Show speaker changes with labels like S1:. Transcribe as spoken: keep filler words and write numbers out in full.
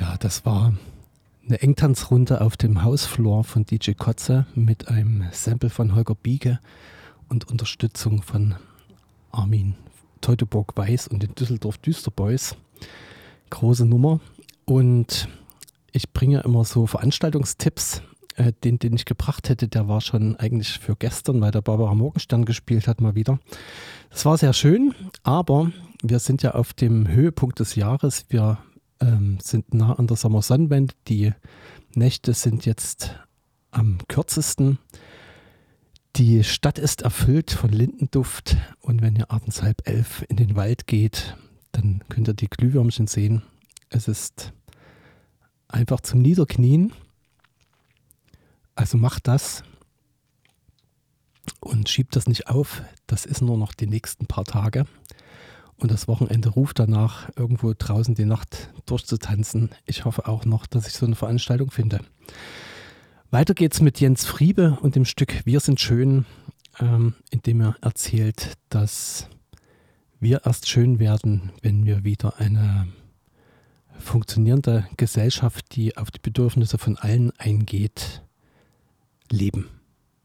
S1: Ja, das war eine Engtanzrunde auf dem Hausflur von D J Kotze mit einem Sample von Holger Biege und Unterstützung von Armin Teutoburg-Weiß und den Düsseldorf Düsterboys. Große Nummer. Und ich bringe immer so Veranstaltungstipps. Äh, den, den ich gebracht hätte, der war schon eigentlich für gestern, weil der Barbara Morgenstern gespielt hat, mal wieder. Das war sehr schön, aber wir sind ja auf dem Höhepunkt des Jahres. Wir ähm, sind nah an der Sommersonnenwende. Die Nächte sind jetzt am kürzesten. Die Stadt ist erfüllt von Lindenduft und wenn ihr abends halb elf in den Wald geht, dann könnt ihr die Glühwürmchen sehen. Es ist einfach zum Niederknien. Also macht das und schiebt das nicht auf. Das ist nur noch die nächsten paar Tage. Und das Wochenende ruft danach, irgendwo draußen die Nacht durchzutanzen. Ich hoffe auch noch, dass ich so eine Veranstaltung finde. Weiter geht's mit Jens Friebe und dem Stück Wir sind schön, ähm, in dem er erzählt, dass wir erst schön werden, wenn wir wieder eine funktionierende Gesellschaft, die auf die Bedürfnisse von allen eingeht, leben.